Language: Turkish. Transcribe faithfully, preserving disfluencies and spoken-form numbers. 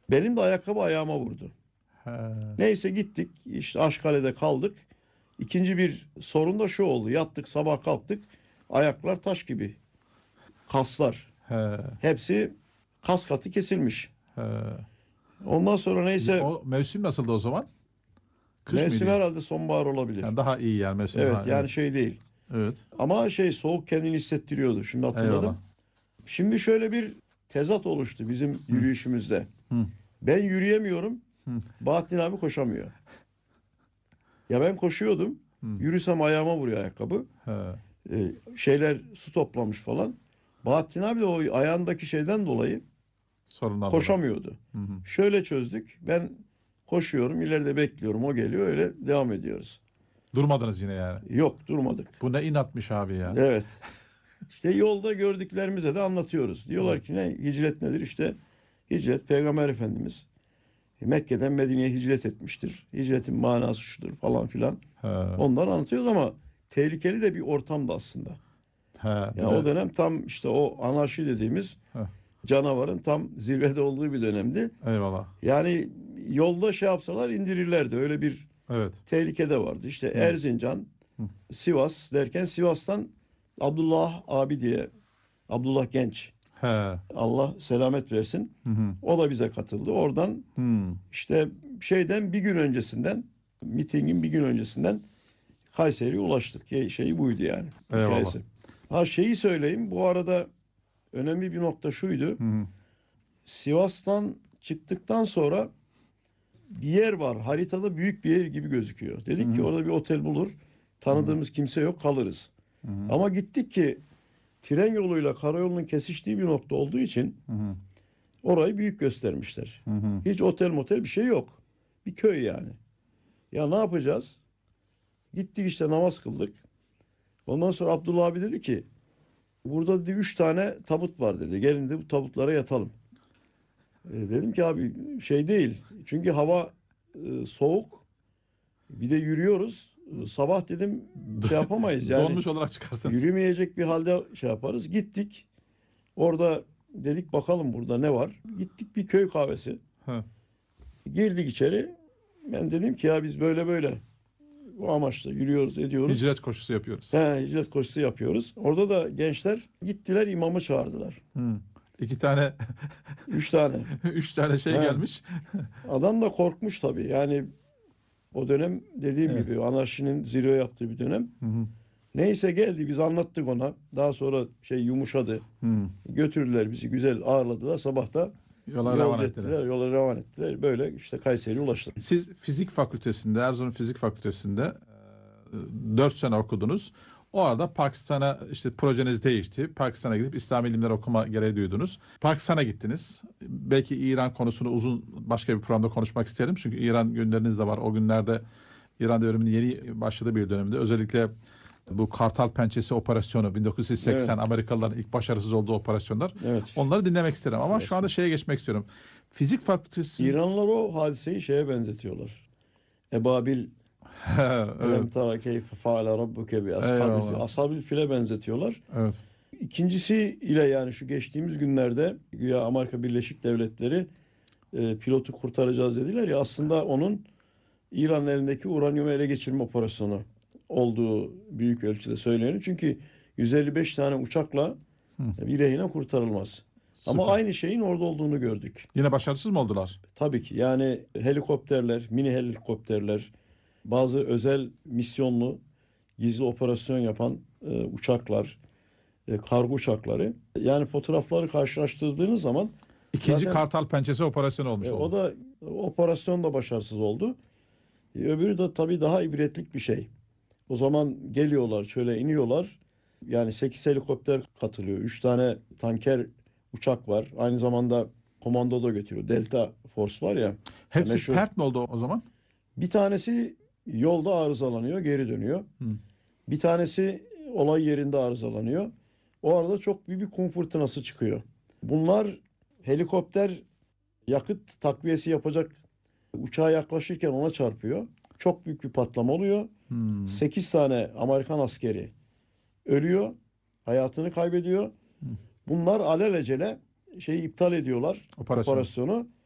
Benim de ayakkabı ayağıma vurdu. He. Neyse gittik. İşte Aşkale'de kaldık. İkinci bir sorun da şu oldu. Yattık, sabah kalktık. Ayaklar taş gibi. Kaslar. He. Hepsi kas katı kesilmiş. He. Ondan sonra neyse O mevsim nasıldı o zaman? Kış mıydı? mevsim herhalde sonbahar olabilir. Yani daha iyi yani mevsim. Ha, Evet evet. yani şey değil. Evet. Ama şey soğuk kendini hissettiriyordu. Şimdi Eyvallah. hatırladım. Şimdi şöyle bir tezat oluştu bizim Hı. yürüyüşümüzde. Hı. Ben yürüyemiyorum. Hı. Bahattin abi koşamıyor. Ya ben koşuyordum. Hı. Yürüsem ayağıma vuruyor ayakkabı. He. Ee, şeyler su toplamış falan. Bahattin abi de o ayağındaki şeyden dolayı Sorunlarla da. koşamıyordu. Hı hı. Şöyle çözdük. Ben koşuyorum, ileride bekliyorum. O geliyor, öyle devam ediyoruz. Durmadınız yine yani. Yok, durmadık. Bu ne inatmış abi ya. Evet. İşte yolda gördüklerimize de anlatıyoruz. Hı. Diyorlar ki ne hicret nedir? İşte hicret Peygamber Efendimiz Mekke'den Medine'ye hicret etmiştir. Hicretin manası şudur falan filan. He. Onları anlatıyoruz ama tehlikeli de bir ortamdı aslında. He. Bir Ya o de dönem tam işte o anarşi dediğimiz Heh. canavarın tam zirvede olduğu bir dönemdi. Eyvallah. Yani yolda şey yapsalar indirirlerdi. Öyle bir Evet. tehlike de vardı. İşte Hı. Erzincan, Hı. Sivas derken Sivas'tan Abdullah abi diye, Abdullah Genç, He. Allah selamet versin. Hı hı. O da bize katıldı. Oradan Hı. işte şeyden bir gün öncesinden, mitingin bir gün öncesinden Kayseri'ye ulaştık. Ye- Şeyi buydu yani, Eyvallah. hikayesi. Ha şeyi söyleyeyim. Bu arada önemli bir nokta şuydu. Hı hı. Sivas'tan çıktıktan sonra bir yer var. Haritada büyük bir yer gibi gözüküyor. Hı Dedik ki hı. orada bir otel bulur. Hı hı. Tanıdığımız kimse yok, kalırız. Hı hı. Ama gittik ki tren yoluyla karayolunun kesiştiği bir nokta olduğu için Hı hı. orayı büyük göstermişler. Hı hı. Hiç otel motel bir şey yok. Bir köy yani. Ya ne yapacağız? Gittik işte namaz kıldık. Ondan sonra Abdullah abi dedi ki burada dedi üç tane tabut var dedi. Gelin de bu tabutlara yatalım. E, dedim ki abi şey değil. Çünkü hava e, soğuk. Bir de yürüyoruz. E, sabah dedim şey yapamayız yani. Donmuş olarak çıkarsınız. Yürümeyecek bir halde şey yaparız. Gittik. Orada dedik bakalım burada ne var. Gittik bir köy kahvesi. He. Girdik içeri. Ben dedim ki ya biz böyle böyle bu amaçla yürüyoruz, ediyoruz. Hicret koşusu yapıyoruz. He, hicret koşusu yapıyoruz. Orada da gençler gittiler imamı çağırdılar. Hı. İki tane, Üç tane. üç tane şey He. gelmiş. Adam da korkmuş tabii. Yani o dönem dediğim Evet. gibi anarşinin zirve yaptığı bir dönem. Hı hı. Neyse geldi biz anlattık ona. Daha sonra şey yumuşadı. Hı. Götürdüler bizi güzel ağırladılar. Sabah da Yola revan yolcu ettiler. ettiler. Yola revan ettiler. Böyle işte Kayseri'ye ulaştık. Siz fizik fakültesinde, Erzurum Fizik Fakültesinde dört sene okudunuz. O arada Pakistan'a işte projeniz değişti. Pakistan'a gidip İslam ilimleri okuma gereği duydunuz. Pakistan'a gittiniz. Belki İran konusunu uzun başka bir programda konuşmak isterim. Çünkü İran günleriniz de var. O günlerde İran devriminin yeni başladığı bir dönemde. Özellikle bu Kartal Pençesi operasyonu bin dokuz yüz Evet. seksen Amerikalıların ilk başarısız olduğu operasyonlar. Evet. Onları dinlemek isterim. Ama şu anda şeye geçmek istiyorum. Fizik fakültesi. İranlılar o hadiseyi şeye benzetiyorlar. Ebabil elem Evet. tara keyfe faale rabbuke bi ashabil fil. Eyvallah. Ashabil file benzetiyorlar. Evet. İkincisi ile yani şu geçtiğimiz günlerde güya Amerika Birleşik Devletleri e, pilotu kurtaracağız dediler ya aslında onun İran'ın elindeki uranyumu ele geçirme operasyonu olduğu büyük ölçüde söyleniyor. Çünkü yüz elli beş tane uçakla Hı. bir rehine kurtarılmaz. Ama Süper. aynı şeyin orada olduğunu gördük. Yine başarısız mı oldular? Tabii ki yani helikopterler, mini helikopterler, bazı özel misyonlu gizli operasyon yapan e, uçaklar, e, kargo uçakları. Yani fotoğrafları karşılaştırdığınız zaman İkinci zaten Kartal Pençesi operasyonu olmuş e, o oldu. da o operasyon da başarısız oldu. E, öbürü de tabii daha ibretlik bir şey. O zaman geliyorlar, şöyle iniyorlar. Yani sekiz helikopter katılıyor. Üç tane tanker uçak var. Aynı zamanda komando da götürüyor. Delta Force var ya. Hepsi Meşhur. pert mi oldu o zaman? Bir tanesi yolda arızalanıyor, geri dönüyor. Hı. Bir tanesi olay yerinde arızalanıyor. O arada çok büyük bir kum fırtınası çıkıyor. Bunlar helikopter yakıt takviyesi yapacak uçağa yaklaşırken ona çarpıyor. Çok büyük bir patlama oluyor. Hmm. Sekiz tane Amerikan askeri ölüyor, hayatını kaybediyor. Bunlar alelacele şeyi iptal ediyorlar, Operasyon. operasyonu.